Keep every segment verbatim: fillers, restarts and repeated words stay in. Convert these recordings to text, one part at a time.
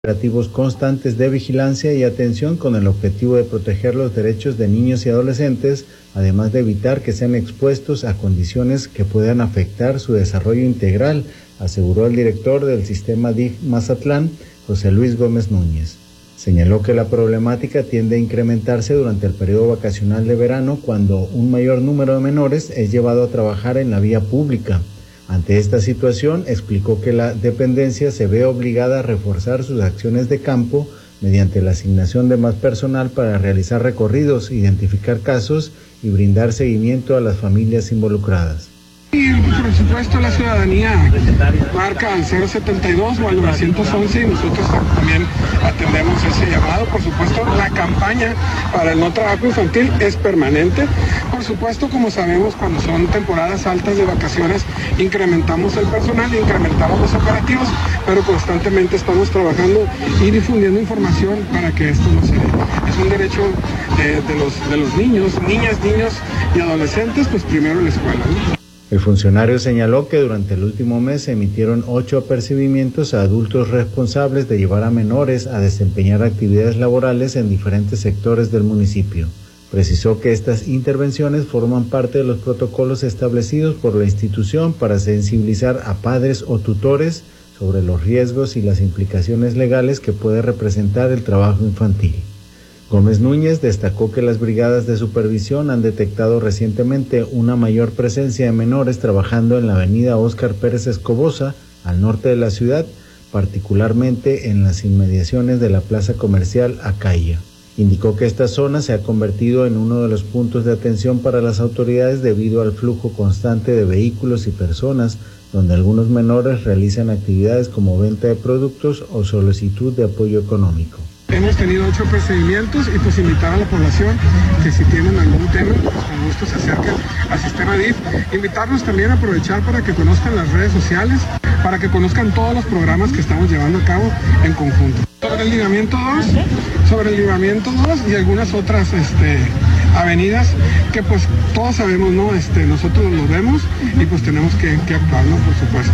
operativos constantes de vigilancia y atención con el objetivo de proteger los derechos de niños y adolescentes, además de evitar que sean expuestos a condiciones que puedan afectar su desarrollo integral, aseguró el director del sistema D I F Mazatlán, José Luis Gómez Núñez. Señaló que la problemática tiende a incrementarse durante el periodo vacacional de verano, cuando un mayor número de menores es llevado a trabajar en la vía pública. Ante esta situación, explicó que la dependencia se ve obligada a reforzar sus acciones de campo mediante la asignación de más personal para realizar recorridos, identificar casos y brindar seguimiento a las familias involucradas. Y por supuesto la ciudadanía marca al cero setenta y dos o al novecientos once y nosotros también atendemos ese llamado. Por supuesto, la campaña para el no trabajo infantil es permanente. Por supuesto, como sabemos, cuando son temporadas altas de vacaciones incrementamos el personal, incrementamos los operativos, pero constantemente estamos trabajando y difundiendo información para que esto no se dé. Es un derecho de, de, los, de los niños, niñas, niños y adolescentes, pues primero en la escuela, ¿no? El funcionario señaló que durante el último mes se emitieron ocho apercibimientos a adultos responsables de llevar a menores a desempeñar actividades laborales en diferentes sectores del municipio. Precisó que estas intervenciones forman parte de los protocolos establecidos por la institución para sensibilizar a padres o tutores sobre los riesgos y las implicaciones legales que puede representar el trabajo infantil. Gómez Núñez destacó que las brigadas de supervisión han detectado recientemente una mayor presencia de menores trabajando en la avenida Óscar Pérez Escobosa, al norte de la ciudad, particularmente en las inmediaciones de la plaza comercial Acaya. Indicó que esta zona se ha convertido en uno de los puntos de atención para las autoridades debido al flujo constante de vehículos y personas, donde algunos menores realizan actividades como venta de productos o solicitud de apoyo económico. Hemos tenido ocho procedimientos y pues invitar a la población que si tienen algún tema, pues con gusto se acerquen al sistema D I F. Invitarlos también a aprovechar para que conozcan las redes sociales, para que conozcan todos los programas que estamos llevando a cabo en conjunto. Sobre el libramiento dos, sobre el libramiento dos y algunas otras este, avenidas que pues todos sabemos, ¿no? Este, nosotros lo vemos y pues tenemos que, que actuar, ¿no? Por supuesto.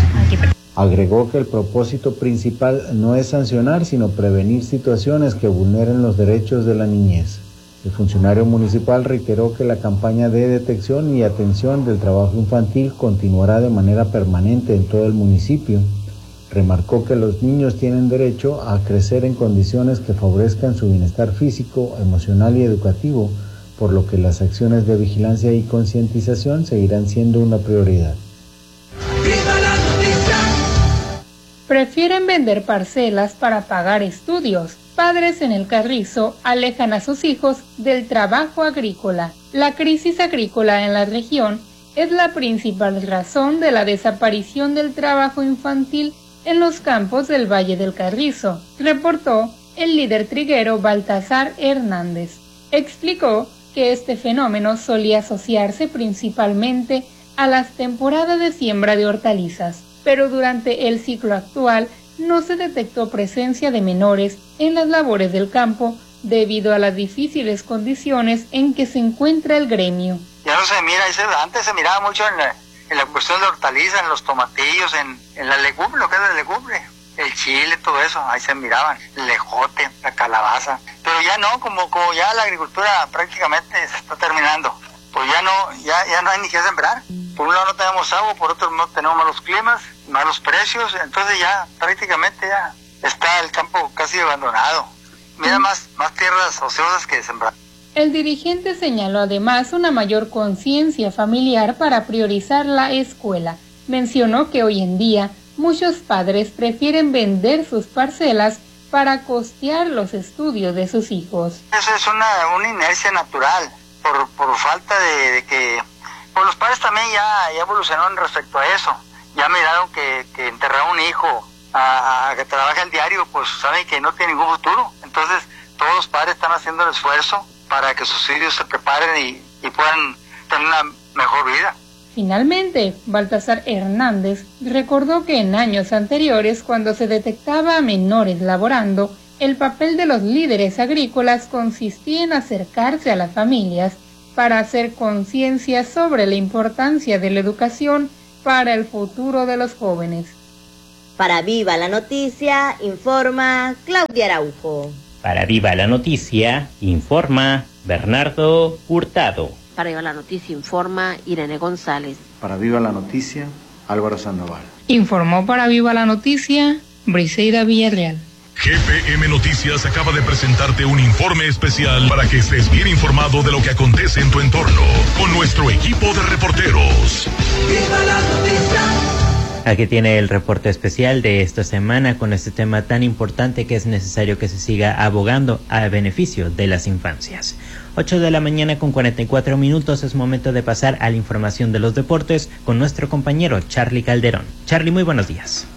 Agregó que el propósito principal no es sancionar, sino prevenir situaciones que vulneren los derechos de la niñez. El funcionario municipal reiteró que la campaña de detección y atención del trabajo infantil continuará de manera permanente en todo el municipio. Remarcó que los niños tienen derecho a crecer en condiciones que favorezcan su bienestar físico, emocional y educativo, por lo que las acciones de vigilancia y concientización seguirán siendo una prioridad. Prefieren vender parcelas para pagar estudios. Padres en el Carrizo alejan a sus hijos del trabajo agrícola. La crisis agrícola en la región es la principal razón de la desaparición del trabajo infantil en los campos del Valle del Carrizo, reportó el líder triguero Baltasar Hernández. Explicó que este fenómeno solía asociarse principalmente a las temporadas de siembra de hortalizas, pero durante el ciclo actual no se detectó presencia de menores en las labores del campo debido a las difíciles condiciones en que se encuentra el gremio. Ya no se mira, antes se miraba mucho en la, en la cuestión de hortalizas, en los tomatillos, en, en la legumbre, lo que es la legumbre, el chile, todo eso, ahí se miraban, el ejote, la calabaza, pero ya no, como, como ya la agricultura prácticamente se está terminando, pues ya no, ya, ya no hay ni qué sembrar. Por un lado no tenemos agua, por otro no tenemos malos climas, malos precios, entonces ya prácticamente ya está el campo casi abandonado. Mira, más, más tierras ociosas que sembrar. El dirigente señaló además una mayor conciencia familiar para priorizar la escuela. Mencionó que hoy en día muchos padres prefieren vender sus parcelas para costear los estudios de sus hijos. Eso es una, una inercia natural, por, por falta de, de que... Pues los padres también ya, ya evolucionaron respecto a eso. Ya miraron que, que enterrar a un hijo a, a que trabaja el diario, pues saben que no tiene ningún futuro. Entonces todos los padres están haciendo el esfuerzo para que sus hijos se preparen y, y puedan tener una mejor vida. Finalmente, Baltasar Hernández recordó que en años anteriores, cuando se detectaba a menores laborando, el papel de los líderes agrícolas consistía en acercarse a las familias para hacer conciencia sobre la importancia de la educación para el futuro de los jóvenes. Para Viva la Noticia, informa Claudia Araujo. Para Viva la Noticia, informa Bernardo Hurtado. Para Viva la Noticia, informa Irene González. Para Viva la Noticia, Álvaro Sandoval. Informó para Viva la Noticia, Briseida Villarreal. G P M Noticias acaba de presentarte un informe especial para que estés bien informado de lo que acontece en tu entorno, con nuestro equipo de reporteros. ¡Viva la noticia! Aquí tiene el reporte especial de esta semana con este tema tan importante que es necesario que se siga abogando a beneficio de las infancias. ocho de la mañana con cuarenta y cuatro minutos, es momento de pasar a la información de los deportes con nuestro compañero Charlie Calderón. Charlie, muy buenos días.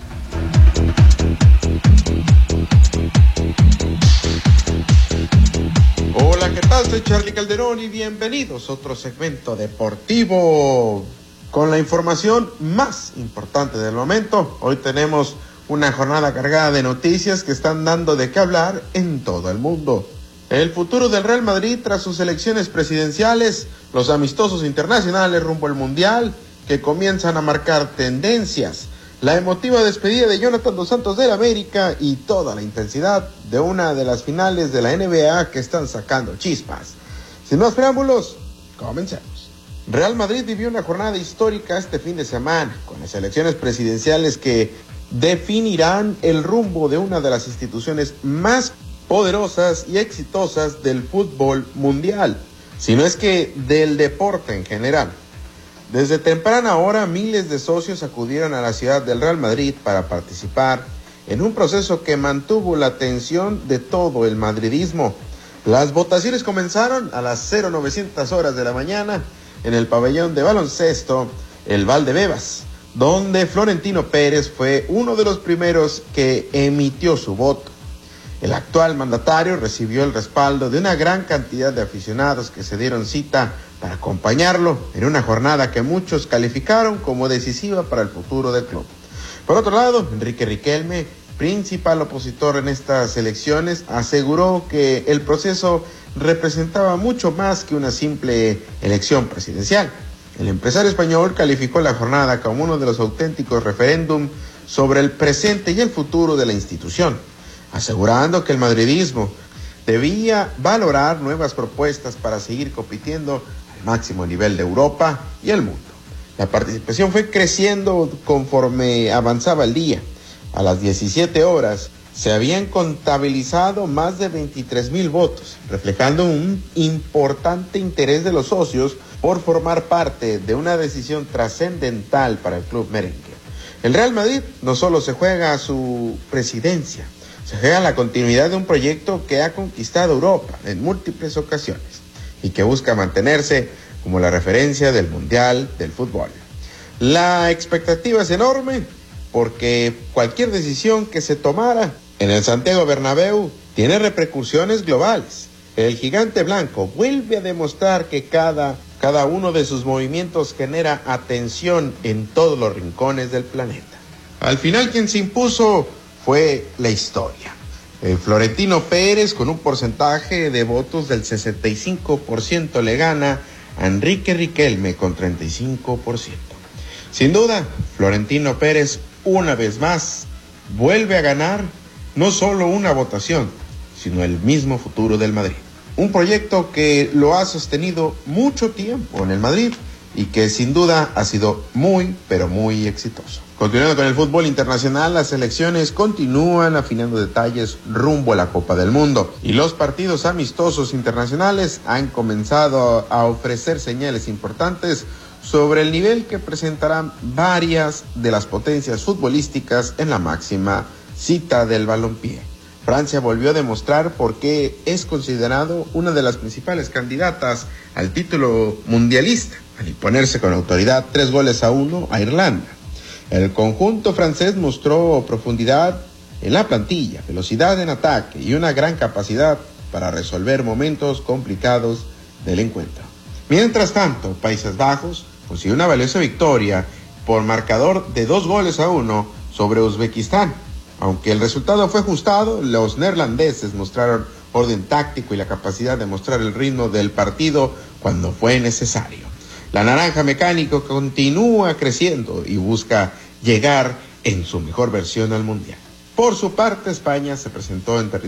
Hola, ¿qué tal? Soy Charlie Calderón y bienvenidos a otro segmento deportivo con la información más importante del momento. Hoy tenemos una jornada cargada de noticias que están dando de qué hablar en todo el mundo. El futuro del Real Madrid tras sus elecciones presidenciales, los amistosos internacionales rumbo al Mundial que comienzan a marcar tendencias, la emotiva despedida de Jonathan dos Santos del América y toda la intensidad de una de las finales de la N B A que están sacando chispas. Sin más preámbulos, comencemos. Real Madrid vivió una jornada histórica este fin de semana, con las elecciones presidenciales que definirán el rumbo de una de las instituciones más poderosas y exitosas del fútbol mundial, si no es que del deporte en general. Desde temprana hora, miles de socios acudieron a la ciudad del Real Madrid para participar en un proceso que mantuvo la atención de todo el madridismo. Las votaciones comenzaron a las cero novecientas horas de la mañana en el pabellón de baloncesto, el Valdebebas, donde Florentino Pérez fue uno de los primeros que emitió su voto. El actual mandatario recibió el respaldo de una gran cantidad de aficionados que se dieron cita para acompañarlo en una jornada que muchos calificaron como decisiva para el futuro del club. Por otro lado, Enrique Riquelme, principal opositor en estas elecciones, aseguró que el proceso representaba mucho más que una simple elección presidencial. El empresario español calificó la jornada como uno de los auténticos referéndum sobre el presente y el futuro de la institución, asegurando que el madridismo debía valorar nuevas propuestas para seguir compitiendo al máximo nivel de Europa y el mundo. La participación fue creciendo conforme avanzaba el día. A las diecisiete horas se habían contabilizado más de veintitrés mil votos, reflejando un importante interés de los socios por formar parte de una decisión trascendental para el club merengue. El Real Madrid no solo se juega a su presidencia, se juega la continuidad de un proyecto que ha conquistado Europa en múltiples ocasiones y que busca mantenerse como la referencia del Mundial del fútbol. La expectativa es enorme porque cualquier decisión que se tomara en el Santiago Bernabéu tiene repercusiones globales. El gigante blanco vuelve a demostrar que cada, cada uno de sus movimientos genera atención en todos los rincones del planeta. Al final quien se impuso fue la historia. El Florentino Pérez, con un porcentaje de votos del sesenta y cinco por ciento, le gana a Enrique Riquelme con treinta y cinco por ciento. Sin duda, Florentino Pérez, una vez más, vuelve a ganar no solo una votación, sino el mismo futuro del Madrid. Un proyecto que lo ha sostenido mucho tiempo en el Madrid y que sin duda ha sido muy, pero muy exitoso. Continuando con el fútbol internacional, las selecciones continúan afinando detalles rumbo a la Copa del Mundo y los partidos amistosos internacionales han comenzado a ofrecer señales importantes sobre el nivel que presentarán varias de las potencias futbolísticas en la máxima cita del balompié. Francia volvió a demostrar por qué es considerado una de las principales candidatas al título mundialista, al imponerse con autoridad tres goles a uno a Irlanda. El conjunto francés mostró profundidad en la plantilla, velocidad en ataque y una gran capacidad para resolver momentos complicados del encuentro. Mientras tanto, Países Bajos consiguió una valiosa victoria por marcador de dos goles a uno sobre Uzbekistán. Aunque el resultado fue ajustado, los neerlandeses mostraron orden táctico y la capacidad de mostrar el ritmo del partido cuando fue necesario. La naranja mecánico continúa creciendo y busca llegar en su mejor versión al Mundial. Por su parte, España se presentó en territorio